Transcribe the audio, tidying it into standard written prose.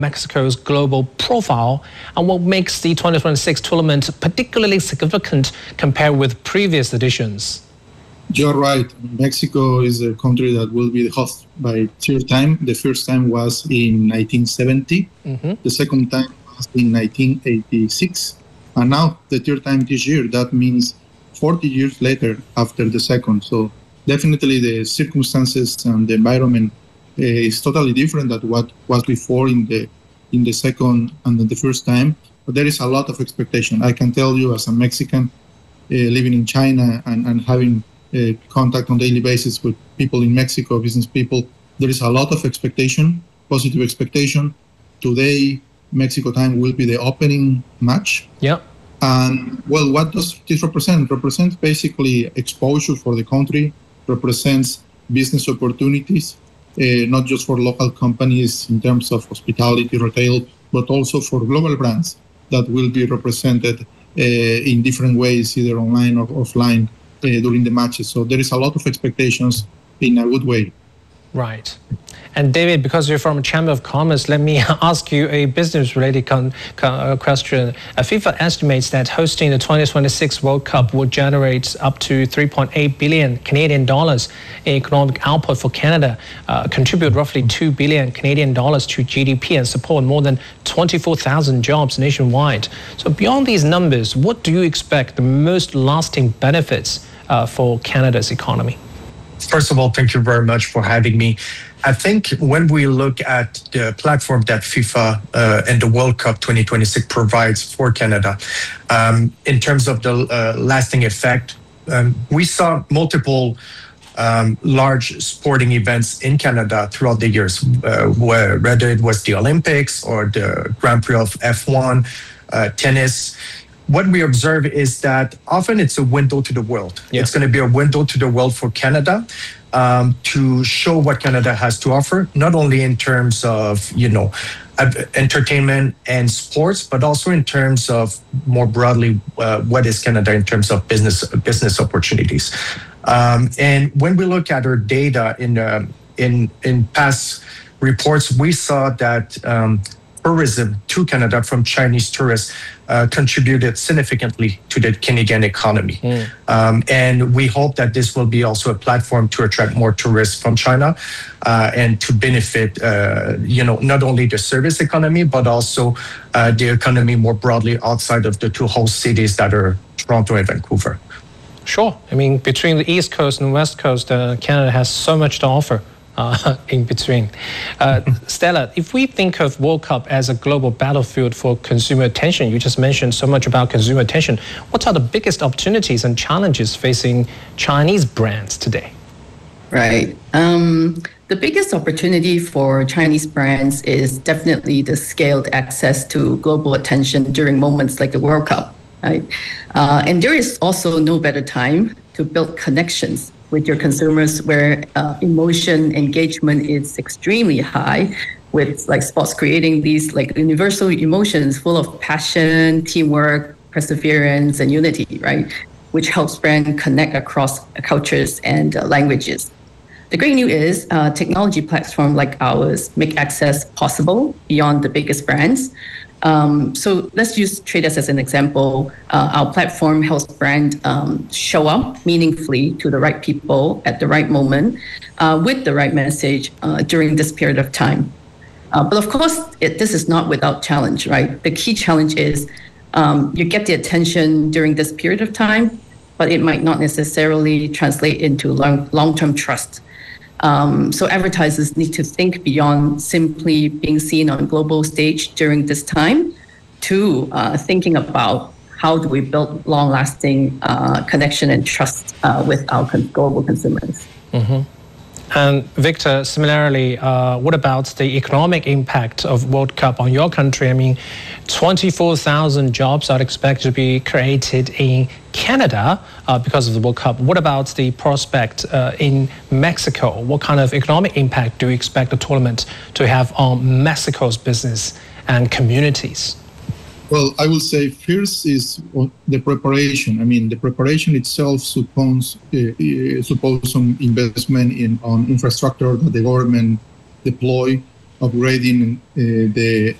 Mexico's global profile, and what makes the 2026 tournament particularly significant compared with previous editions? You're right. Mexico is a country that will be the host by third time. The first time was in 1970. The second time was in 1986. And now the third time this year. That means 40 years later after the second. So definitely the circumstances and the environment is totally different than what was before in the second and the first time. But there is a lot of expectation. I can tell you as a Mexican living in China and having contact on a daily basis with people in Mexico, business people, there is a lot of expectation, positive expectation. Today, Mexico time will be the opening match. Yeah. And well, what does this represent? Represents basically exposure for the country, represents business opportunities, not just for local companies in terms of hospitality, retail, but also for global brands that will be represented in different ways, either online or offline, during the matches. So there is a lot of expectations in a good way. Right. And David, because you're from Chamber of Commerce, let me ask you a business-related question. FIFA estimates that hosting the 2026 World Cup will generate up to 3.8 billion Canadian dollars in economic output for Canada, contribute roughly 2 billion Canadian dollars to GDP, and support more than 24,000 jobs nationwide. So beyond these numbers, what do you expect the most lasting benefits for Canada's economy? First of all, thank you very much for having me. I think when we look at the platform that FIFA and the World Cup 2026 provides for Canada, in terms of the lasting effect, we saw multiple large sporting events in Canada throughout the years, whether it was the Olympics or the Grand Prix of F1, tennis. What we observe is that often it's a window to the world. Yeah. It's going to be a window to the world for Canada to show what Canada has to offer, not only in terms of, entertainment and sports, but also in terms of more broadly, what is Canada in terms of business opportunities. And when we look at our data in past reports, we saw that tourism to Canada from Chinese tourists contributed significantly to the Canadian economy. And we hope that this will be also a platform to attract more tourists from China and to benefit, not only the service economy, but also the economy more broadly outside of the two host cities that are Toronto and Vancouver. Sure. I mean, between the East Coast and West Coast, Canada has so much to offer. In between. Stella, if we think of World Cup as a global battlefield for consumer attention, you just mentioned so much about consumer attention. What are the biggest opportunities and challenges facing Chinese brands today? Right. The biggest opportunity for Chinese brands is definitely the scaled access to global attention during moments like the World Cup. Right? And there is also no better time to build connections with your consumers where emotion engagement is extremely high, with like sports creating these like universal emotions full of passion, teamwork, perseverance, and unity, right? Which helps brands connect across cultures and languages. The great news is technology platforms like ours make access possible beyond the biggest brands. So let's use Traders as an example. Our platform helps brands show up meaningfully to the right people at the right moment with the right message during this period of time. But of course, this is not without challenge, right? The key challenge is you get the attention during this period of time, but it might not necessarily translate into long-term trust. So advertisers need to think beyond simply being seen on global stage during this time to thinking about how do we build long-lasting connection and trust with our global consumers. Mm-hmm. And Victor, similarly, what about the economic impact of World Cup on your country? I mean, 24,000 jobs are expected to be created in Canada because of the World Cup. What about the prospect in Mexico? What kind of economic impact do you expect the tournament to have on Mexico's business and communities? Well, I will say first is the preparation. I mean, the preparation itself suppose some investment on infrastructure that the government deploy upgrading the